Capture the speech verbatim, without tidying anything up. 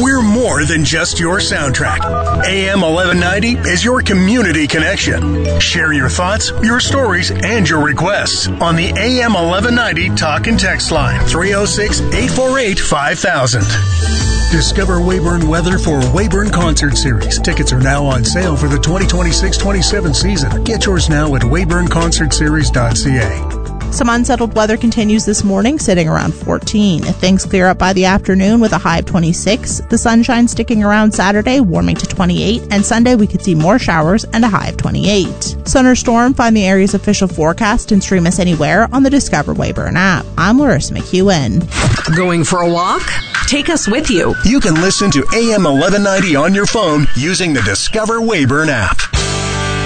We're more than just your soundtrack. A M eleven ninety is your community connection. Share your thoughts, your stories, and your requests on the A M eleven ninety talk and text line three oh six, eight four eight, five thousand. Discover Weyburn weather for Weyburn Concert Series. Tickets are now on sale for the twenty twenty-six twenty-seven season. Get yours now at weyburn concert series dot c a. Some unsettled weather continues this morning, sitting around fourteen. Things clear up by the afternoon with a high of twenty-six. The sunshine sticking around Saturday, warming to twenty-eight. And Sunday, we could see more showers and a high of twenty-eight. Sun or storm, find the area's official forecast and stream us anywhere on the Discover Weyburn app. I'm Larissa McEwen. Going for a walk? Take us with you. You can listen to A M eleven ninety on your phone using the Discover Weyburn app.